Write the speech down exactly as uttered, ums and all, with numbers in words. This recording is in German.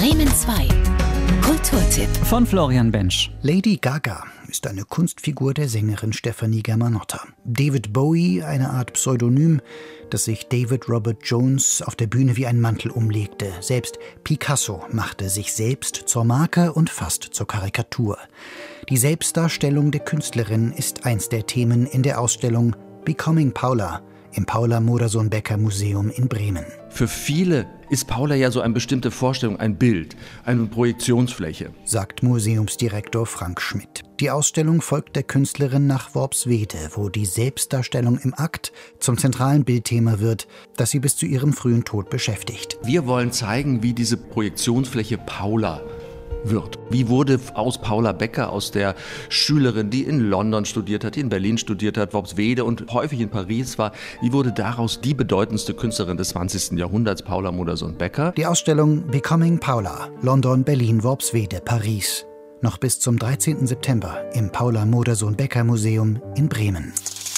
Bremen zwei. Kulturtipp von Florian Bensch. Lady Gaga ist eine Kunstfigur der Sängerin Stefanie Germanotta. David Bowie eine Art Pseudonym, das sich David Robert Jones auf der Bühne wie ein Mantel umlegte. Selbst Picasso machte sich selbst zur Marke und fast zur Karikatur. Die Selbstdarstellung der Künstlerin ist eins der Themen in der Ausstellung Becoming Paula im Paula Modersohn-Becker Museum in Bremen. Für viele ist Paula ja so eine bestimmte Vorstellung, ein Bild, eine Projektionsfläche, sagt Museumsdirektor Frank Schmidt. Die Ausstellung folgt der Künstlerin nach Worpswede, wo die Selbstdarstellung im Akt zum zentralen Bildthema wird, das sie bis zu ihrem frühen Tod beschäftigt. Wir wollen zeigen, wie diese Projektionsfläche Paula wird. Wie wurde aus Paula Becker, aus der Schülerin, die in London studiert hat, die in Berlin studiert hat, Worpswede und häufig in Paris war, wie wurde daraus die bedeutendste Künstlerin des zwanzigsten Jahrhunderts, Paula Modersohn-Becker? Die Ausstellung Becoming Paula, London, Berlin, Worpswede, Paris. Noch bis zum dreizehnten September im Paula Modersohn-Becker Museum in Bremen.